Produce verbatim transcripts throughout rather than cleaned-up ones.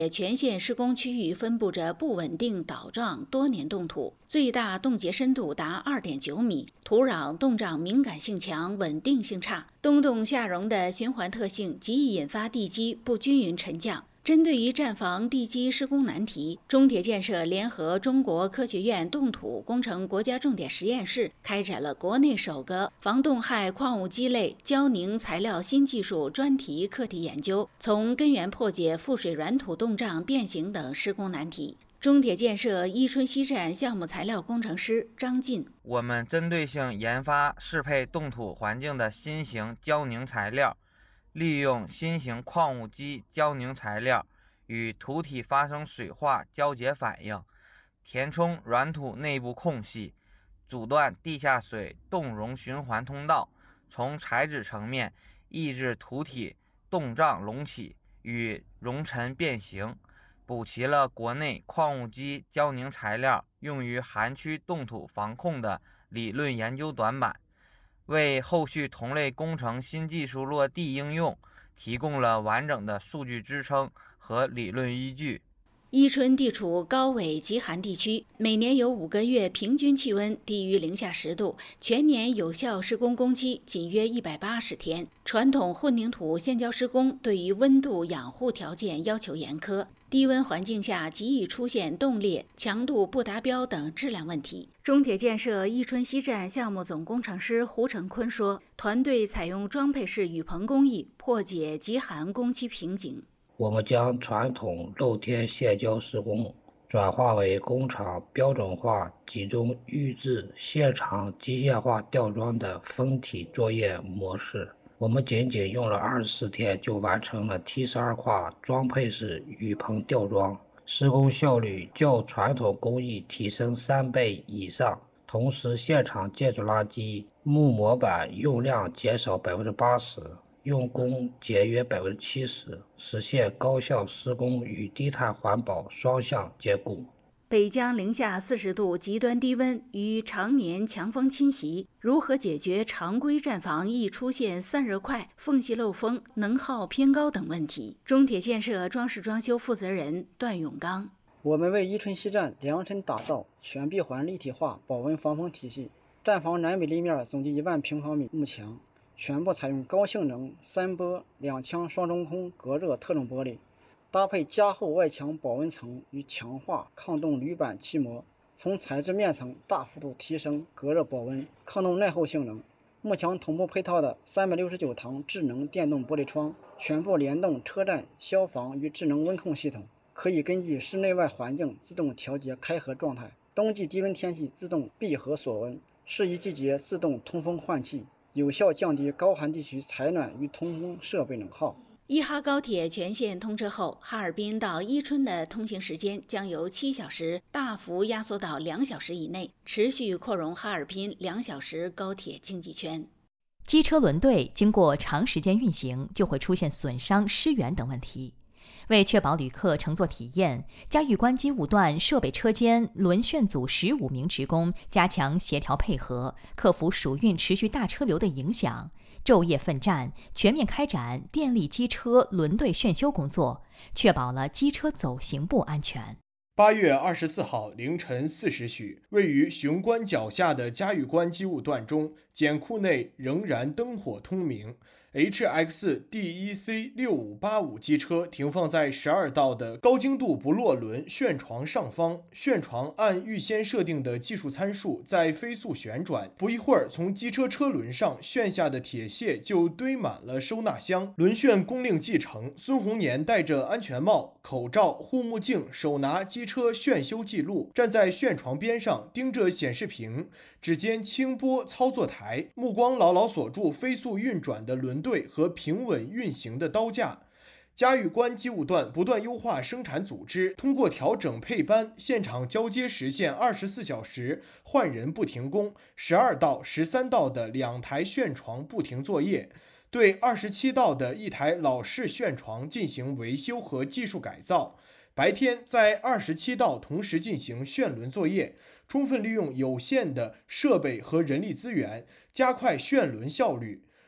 全线施工区域分布着不稳定岛状多年冻土，最大冻结深度达 二点九米，土壤冻胀敏感性强，稳定性差，冬冻夏融的循环特性极易引发地基不均匀沉降。针对于站房地基施工难题，中铁建设联合中国科学院冻土工程国家重点实验室开展了国内首个防冻害矿物基类胶凝材料新技术专题课题研究，从根源破解覆水软土冻胀变形等施工难题。中铁建设伊春西站项目材料工程师张进： 我们针对性研发适配冻土环境的新型胶凝材料，利用新型矿物基胶凝材料与土体发生水化交结反应，填充软土内部空隙，阻断地下水冻融循环通道，从材质层面抑制土体冻胀隆起与熔沉变形，补齐了国内矿物基胶凝材料用于寒区冻土防控的理论研究短板，为后续同类工程新技术落地应用提供了完整的数据支撑和理论依据。 伊春地处高纬极寒地区，每年有五个月平均气温低于零下十度，全年有效施工工期仅约一百八十天。传统混凝土现浇施工对于温度养护条件要求严苛，低温环境下极易出现冻裂、强度不达标等质量问题。中铁建设伊春西站项目总工程师胡成坤说，团队采用装配式雨棚工艺，破解极寒工期瓶颈。 我们将传统露天现浇施工转化为工厂标准化集中预制现场机械化吊装的分体作业模式。我们仅仅用了二十四天就完成了 T 十二 跨装配式雨棚吊装，施工效率较传统工艺提升三倍以上，同时现场建筑垃圾木模板用量减少百分之八十。用工节约百分之七十，实现高效施工与低碳环保双向兼顾。 北疆零下四十度极端低温与常年强风侵袭，如何解决常规站房易出现散热快、缝隙漏风、能耗偏高等问题？中铁建设装饰装修负责人段永刚： 我们为伊春西站量身打造全闭环立体化保温防风体系，站房南北立面总计一万平方米幕墙。全部采用高性能三波两腔双中空隔热特种玻璃，搭配加厚外墙保温层与强化抗冻铝板漆膜，从材质面层大幅度提升隔热保温、抗冻耐候性能。幕墙同步配套的三百六十九堂智能电动玻璃窗，全部联动车站、消防与智能温控系统，可以根据室内外环境自动调节开合状态。冬季低温天气自动闭合锁温，适宜季节自动通风换气，有效降低高寒地区采暖与通风设备能耗。 伊哈高铁全线通车后，哈尔滨到伊春的通行时间将由七小时大幅压缩到两小时以内，持续扩容哈尔滨两小时高铁经济圈。 机车轮队经过长时间运行，就会出现损伤、失圆等问题。为确保旅客乘坐体验，嘉峪关机务段设备车间轮旋组十五名职工加强协调配合，克服暑运持续大车流的影响，昼夜奋战，全面开展电力机车轮队炫修工作，确保了机车走行不安全。 八月二十四号凌晨四时许，位于雄关脚下的嘉峪关机务段中，检库内仍然灯火通明。H X D E C 六五八五机车停放在十二道的高精度不落轮旋床上方，旋床按预先设定的技术参数在飞速旋转，不一会儿，从机车车轮上旋下的铁屑就堆满了收纳箱。轮旋工令继承，孙红年戴着安全帽、口罩、护目镜，手拿机车旋修记录，站在旋床边上盯着显示屏，指尖轻拨操作台，目光牢牢锁住飞速运转的轮队和平稳运行的刀架。嘉峪关机务段不断优化生产组织，通过调整配班、现场交接实现二十四小时换人不停工，十二道、十三道的两台旋床不停作业，对二十七道的一台老式旋床进行维修和技术改造。白天在二十七道同时进行旋轮作业，充分利用有限的设备和人力资源，加快旋轮效率。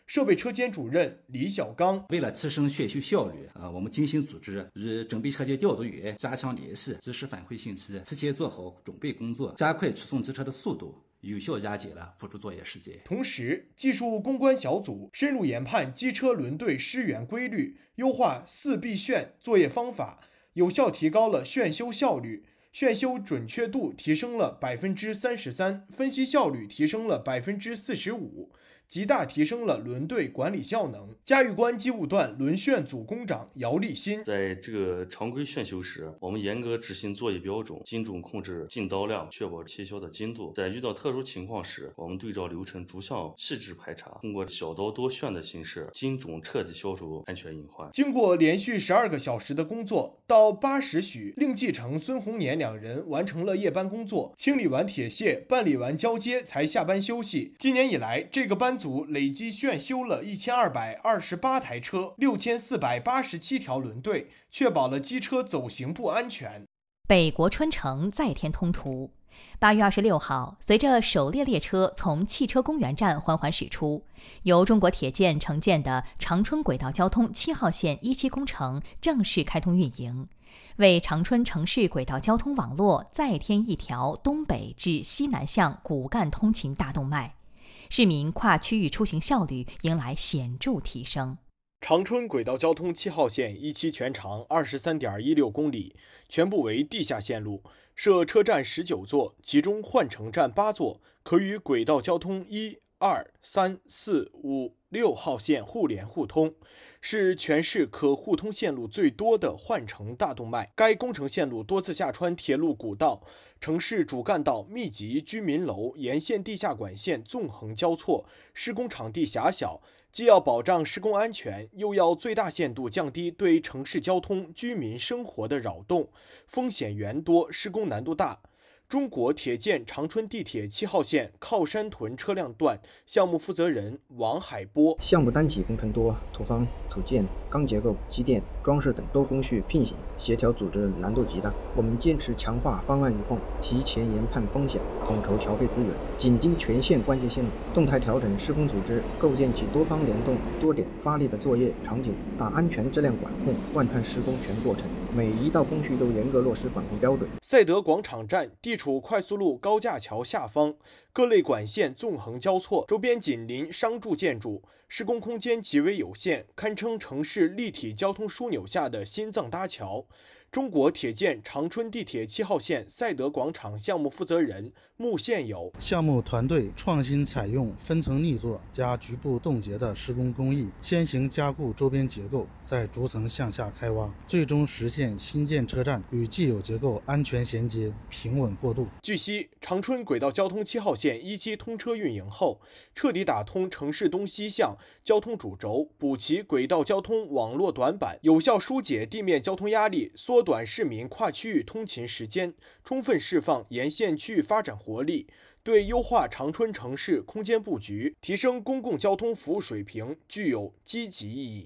设备车间主任李小刚， 为了提升选修效率，啊，我们精心组织与准备车间调度员加强联系，及时反馈信息，提前做好准备工作，加快出送机车的速度，有效压减了辅助作业时间。 同时，技术攻关小组深入研判机车轮队失缘规律，优化四必炫作业方法，有效提高了选修效率。选修准确度提升了百分之三十三，分析效率提升了百分之四十五，极大提升了轮队管理效能。嘉峪关机务段轮选组工长姚立新， 在这个常规选修时，我们严格执行作业标准，精准控制进刀量，确保切削的精度。在遇到特殊情况时，我们对照流程逐项细致排查，通过小刀多选的形式，精准彻底消除安全隐患。 经过连续十二个小时的工作，到八时许，令继承、孙红年两人完成了夜班工作，清理完铁屑，办理完交接，才下班休息。今年以来，这个班组累计选修了一千二百二十八台车，六千四百八十七条轮队，确保了机车走行不安全。 北国春城再添通途。八月二十六号，随着首列列车从汽车公园站缓缓驶出，由中国铁建承建的长春轨道交通七号线一期工程正式开通运营，为长春城市轨道交通网络再添一条东北至西南向骨干通勤大动脉，市民跨区域出行效率迎来显著提升。 长春轨道交通七号线一期全长二十三点一六公里，全部为地下线路，设车站十九座，其中换乘站八座，可与轨道交通一、二、三、四、五、六号线互联互通，是全市可互通线路最多的换乘大动脉。该工程线路多次下穿铁路古道、城市主干道、密集居民楼，沿线地下管线纵横交错，施工场地狭小，既要保障施工安全，又要最大限度降低对城市交通、居民生活的扰动，风险源多，施工难度大。中国铁建长春地铁七号线靠山屯车辆段项目负责人王海波： 项目单体工程多，土方、土建、钢结构、机电、装饰等多工序并行，协调组织难度极大。我们坚持强化方案与控，提前研判风险，统筹调配资源，紧盯全线关键线路，动态调整施工组织，构建起多方联动、多点发力的作业场景，把安全质量管控贯穿施工全过程，每一道工序都严格落实管控标准。 赛德广场站地处快速路高架桥下方，各类管线纵横交错，周边紧邻商住建筑，施工空间极为有限，堪称城市立体交通枢纽下的心脏搭桥。中国铁建长春地铁七号线赛德广场项目负责人穆宪友： 项目团队创新采用分层逆作加局部冻结的施工工艺，先行加固周边结构，再逐层向下开挖，最终实现新建车站与既有结构安全衔接、平稳过渡。 据悉，长春轨道交通七号线一期通车运营后，彻底打通城市东西向交通主轴，补齐轨道交通网络短板，有效疏解地面交通压力，缩短市民跨区域通勤时间，充分释放沿线区域发展活力，对优化长春城市空间布局、提升公共交通服务水平具有积极意义。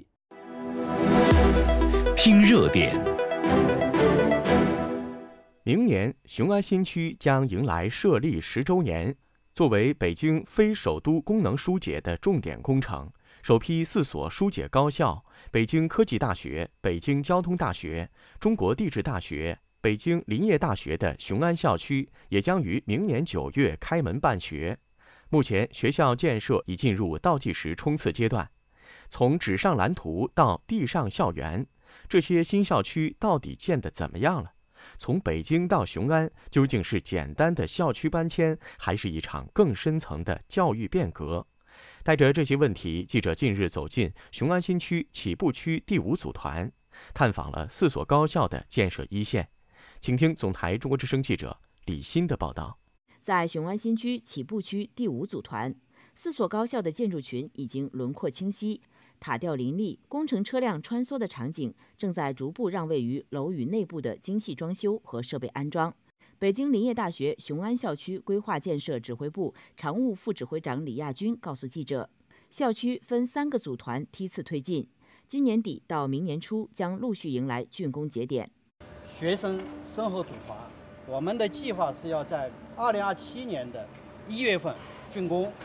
听热点。明年雄安新区将迎来设立十周年，作为北京非首都功能疏解的重点工程，首批四所疏解高校——北京科技大学、北京交通大学、中国地质大学、北京林业大学的雄安校区也将于明年九月开门办学。目前，学校建设已进入倒计时冲刺阶段。从纸上蓝图到地上校园，这些新校区到底建得怎么样了？从北京到雄安，究竟是简单的校区搬迁，还是一场更深层的教育变革？带着这些问题，记者近日走进雄安新区起步区第五组团，探访了四所高校的建设一线。请听总台中国之声记者李欣的报道。 在雄安新区起步区第五组团，四所高校的建筑群已经轮廓清晰，塔吊林立，工程车辆穿梭的场景正在逐步让位于楼宇内部的精细装修和设备安装。北京林业大学雄安校区规划建设指挥部常务副指挥长李亚军告诉记者，校区分三个组团梯次推进，今年底到明年初将陆续迎来竣工节点。 学生生活组团，我们的计划是要在二零二七年的一月份竣工，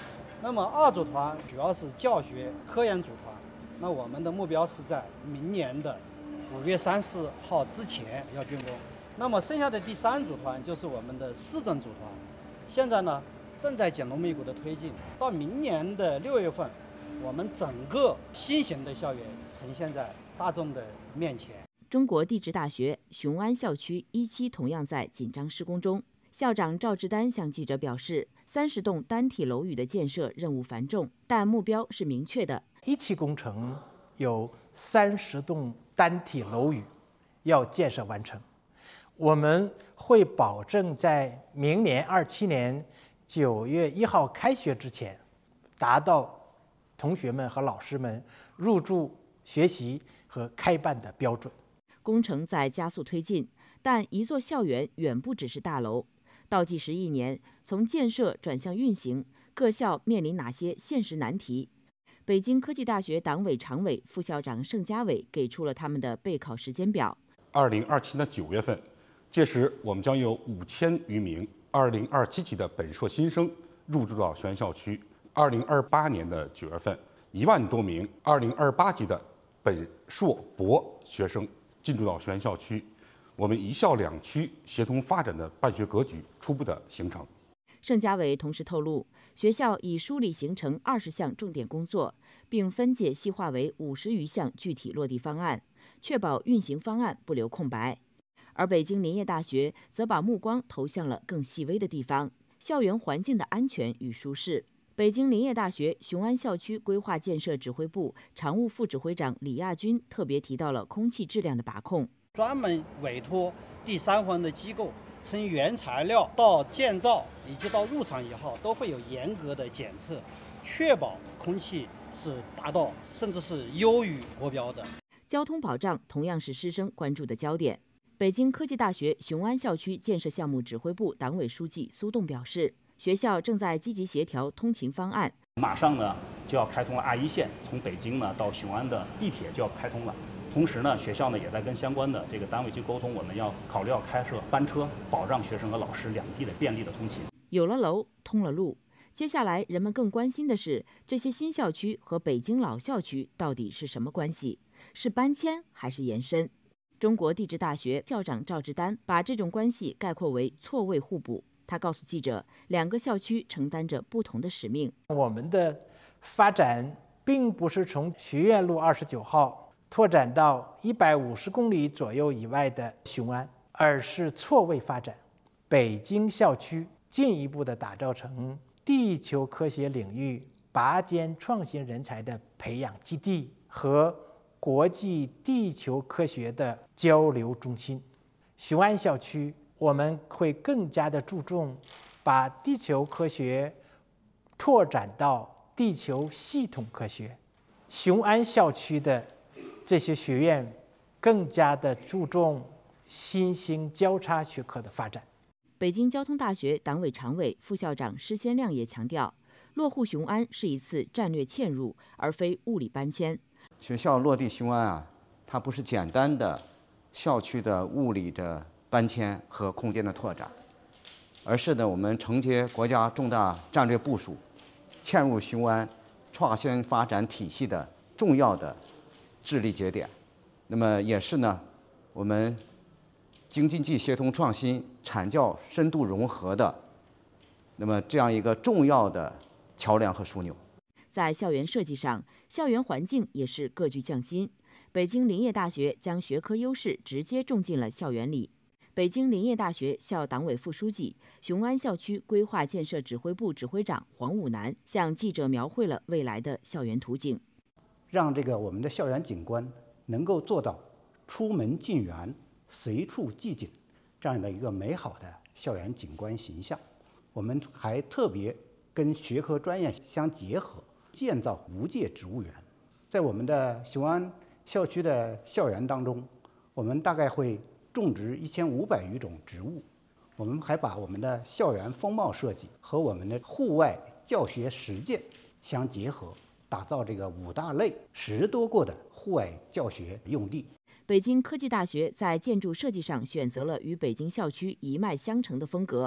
那么二组团主要是教学科研组团，那我们的目标是在明年的五月三十号之前要竣工。那么剩下的第三组团就是我们的市政组团，现在呢正在紧锣密鼓的推进，到明年的六月份，我们整个新型的校园呈现在大众的面前。 中国地质大学雄安校区一期同样在紧张施工中。校长赵志丹向记者表示，三十栋单体楼宇的建设任务繁重，但目标是明确的。 一期工程有三十栋单体楼宇要建设完成，我们会保证在明年二七年九月一号开学之前，达到同学们和老师们入住、学习和开办的标准。 工程在加速推进，但一座校园远不只是大楼。倒计时一年，从建设转向运行，各校面临哪些现实难题？北京科技大学党委常委、副校长盛家伟给出了他们的备考时间表。 二零二七年九月份，届时我们将有五千余名二零二七级的本硕新生入住到雄安校区；二零二八年的九月份，一万多名二零二八级的本硕博学生进驻到雄安校区。我们一校两区协同发展的办学格局初步的形成。 盛家伟同时透露，学校已梳理形成二十项重点工作，并分解细化为五十余项具体落地方案，确保运行方案不留空白。而北京林业大学则把目光投向了更细微的地方，校园环境的安全与舒适。北京林业大学雄安校区规划建设指挥部常务副指挥长李亚军特别提到了空气质量的把控。 专门委托第三方的机构，从原材料到建造以及到入场以后，都会有严格的检测，确保空气是达到甚至是优于国标的。 交通保障同样是师生关注的焦点。北京科技大学雄安校区建设项目指挥部党委书记苏栋表示，学校正在积极协调通勤方案。 马上呢就要开通了 R 一线，从北京呢到雄安的地铁就要开通了。同时呢，学校呢也在跟相关的这个单位去沟通，我们要考虑要开设班车，保障学生和老师两地的便利的通勤。 有了楼，通了路，接下来人们更关心的是，这些新校区和北京老校区到底是什么关系？是搬迁还是延伸？中国地质大学校长赵志丹把这种关系概括为错位互补。他告诉记者，两个校区承担着不同的使命。 我们的发展并不是从学院路二十九号拓展到一百五十公里左右以外的雄安，而是错位发展。北京校区进一步的打造成地球科学领域拔尖创新人才的培养基地和国际地球科学的交流中心。雄安校区我们会更加的注重把地球科学拓展到地球系统科学。雄安校区的这些学院更加的注重新兴交叉学科的发展。 北京交通大学党委常委、副校长施先亮也强调，落户雄安是一次战略嵌入，而非物理搬迁。 学校落地雄安啊，它不是简单的校区的物理的搬迁和空间的拓展，而是呢我们承接国家重大战略部署，嵌入雄安创新发展体系的重要的智力节点。那么也是呢我们京津冀协同创新、产教深度融合的那么这样一个重要的桥梁和枢纽。 在校园设计上，校园环境也是各具匠心。北京林业大学将学科优势直接种进了校园里。北京林业大学校党委副书记、雄安校区规划建设指挥部指挥长黄武南向记者描绘了未来的校园图景， 让这个我们的校园景观能够做到出门进园、随处即景这样的一个美好的校园景观形象。我们还特别跟学科专业相结合，建造无界植物园。在我们的雄安校区的校园当中，我们大概会种植一千五百余种植物。我们还把我们的校园风貌设计和我们的户外教学实践相结合，打造这个五大类十多个的户外教学用地。 北京科技大学在建筑设计上选择了与北京校区一脉相承的风格。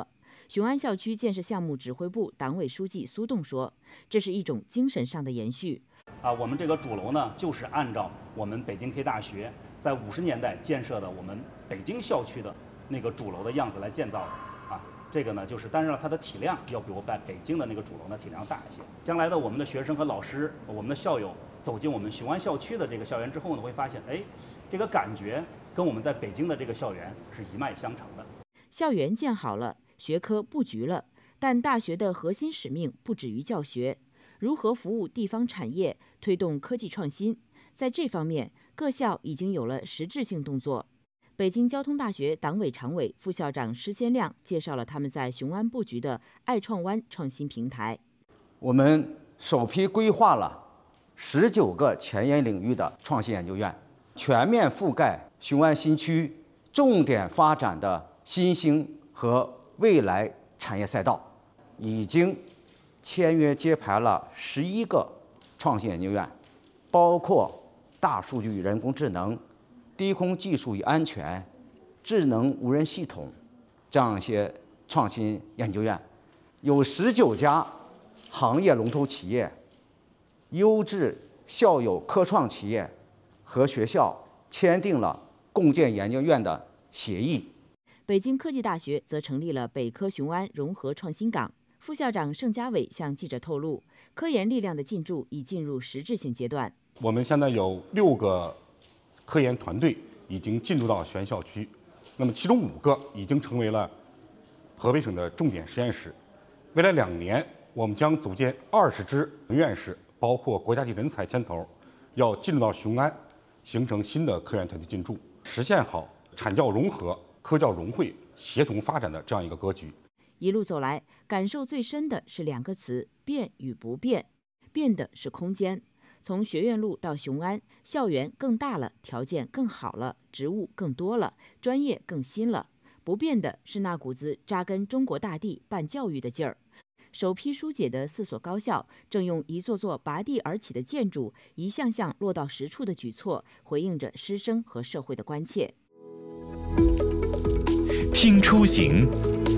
雄安校区建设项目指挥部党委书记苏栋说：“这是一种精神上的延续。 啊，我们这个主楼呢，就是按照我们北京科技大学在五十年代建设的我们北京校区的那个主楼的样子来建造的。啊，这个呢，就是但是它的体量要比我在北京的那个主楼呢体量大一些。将来的我们的学生和老师，我们的校友走进我们雄安校区的这个校园之后呢，会发现，哎，这个感觉跟我们在北京的这个校园是一脉相承的。 校园建好了，学科布局了，但大学的核心使命不止于教学，如何服务地方产业，推动科技创新，在这方面，各校已经有了实质性动作。北京交通大学党委常委、副校长施先亮介绍了他们在雄安布局的爱创湾创新平台。 我们首批规划了十九个前沿领域的创新研究院，全面覆盖雄安新区重点发展的新兴和未来产业赛道，已经签约揭牌了十一个创新研究院，包括大数据与人工智能、低空技术与安全、智能无人系统这样一些创新研究院，有十九家行业龙头企业、优质校友科创企业和学校签订了共建研究院的协议。 北京科技大学则成立了北科雄安融合创新港。副校长盛家伟向记者透露，科研力量的进驻已进入实质性阶段。 我们现在有六个科研团队已经进入到雄安校区，那么其中五个已经成为了河北省的重点实验室。未来两年，我们将组建二十支院士，包括国家级人才牵头，要进入到雄安，形成新的科研团队进驻，实现好产教融合、科教融汇、协同发展的这样一个格局。 一路走来，感受最深的是两个词：变与不变。变的是空间，从学院路到雄安，校园更大了，条件更好了，职务更多了，专业更新了。不变的是那股子扎根中国大地办教育的劲儿。首批疏解的四所高校，正用一座座拔地而起的建筑，一项项落到实处的举措，回应着师生和社会的关切。 听出行。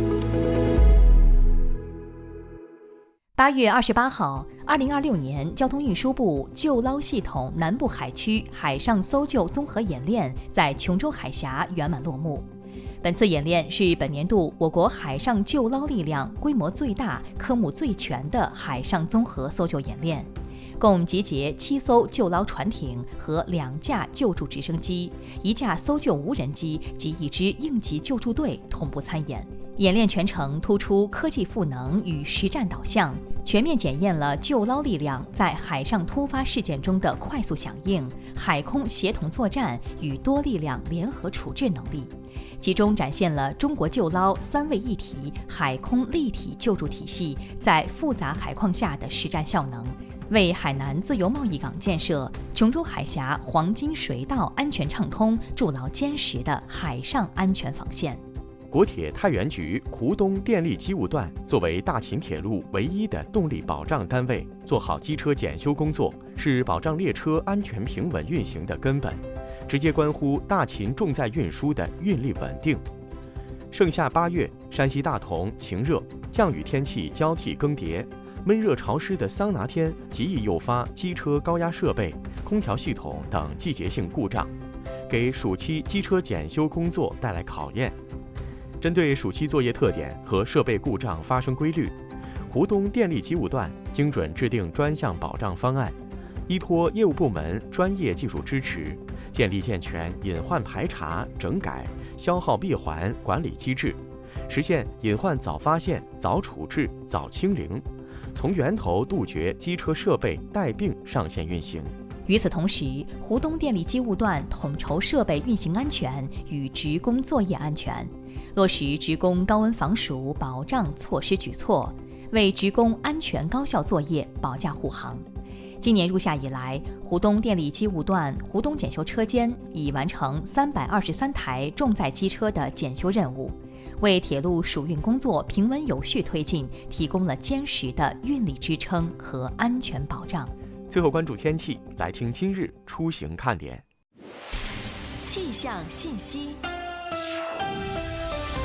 八月二十八号，二零二六年交通运输部救捞系统南部海区海上搜救综合演练在琼州海峡圆满落幕。本次演练是本年度我国海上救捞力量规模最大、科目最全的海上综合搜救演练，共集结七艘救捞船艇和两架救助直升机、一架搜救无人机及一支应急救助队同步参演。演练全程突出科技赋能与实战导向，全面检验了救捞力量在海上突发事件中的快速响应、海空协同作战与多力量联合处置能力，集中展现了中国救捞三位一体海空立体救助体系在复杂海况下的实战效能，为海南自由贸易港建设、琼州海峡黄金水道安全畅通筑牢坚实的海上安全防线。 国铁太原局湖东电力机务段作为大秦铁路唯一的动力保障单位，做好机车检修工作是保障列车安全平稳运行的根本，直接关乎大秦重载运输的运力稳定。盛夏八月，山西大同晴热，降雨天气交替更迭，闷热潮湿的桑拿天极易诱发机车高压设备、空调系统等季节性故障，给暑期机车检修工作带来考验。针对暑期作业特点和设备故障发生规律，湖东电力机务段精准制定专项保障方案，依托业务部门专业技术支持，建立健全隐患排查、整改、消耗闭环管理机制，实现隐患早发现、早处置、早清零，从源头杜绝机车设备带病上线运行。 与此同时，湖东电力机务段统筹设备运行安全与职工作业安全，落实职工高温防暑保障措施举措，为职工安全高效作业保驾护航。今年入夏以来，湖东电力机务段湖东检修车间已完成三百二十三台重载机车的检修任务，为铁路暑运工作平稳有序推进提供了坚实的运力支撑和安全保障。 最后关注天气，来听今日出行看点。 气象信息。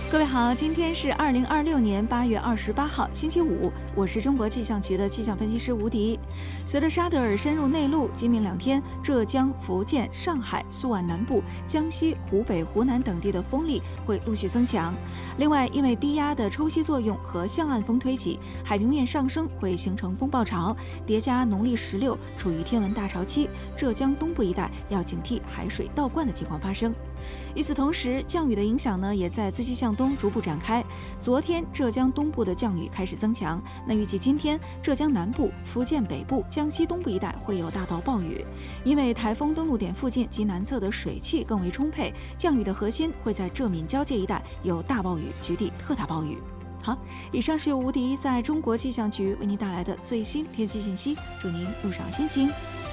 各位好，今天是二零二六年八月二十八号，星期五，我是中国气象局的气象分析师吴迪。随着沙德尔深入内陆，今明两天，浙江、福建、上海、苏皖南部、江西、湖北、湖南等地的风力会陆续增强。另外，因为低压的抽吸作用和向岸风推起，海平面上升会形成风暴潮，叠加农历十六处于天文大潮期，浙江东部一带要警惕海水倒灌的情况发生。与此同时，降雨的影响呢，也在自西向东逐步展开。昨天，浙江东部的降雨开始增强，那预计今天，浙江南部、福建北部、江西东部一带会有大到暴雨。因为台风登陆点附近及南侧的水汽更为充沛，降雨的核心会在浙闽交界一带有大暴雨，局地特大暴雨。好，以上是由吴迪在中国气象局为您带来的最新天气信息，祝您路上心情。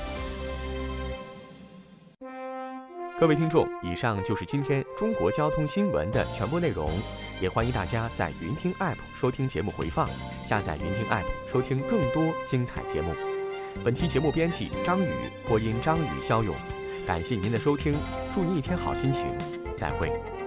各位听众，以上就是今天中国交通新闻的全部内容，也欢迎大家在云听 App 收听节目回放，下载云听 App 收听更多精彩节目。本期节目编辑张宇，播音张宇、肖勇，感谢您的收听，祝您一天好心情，再会。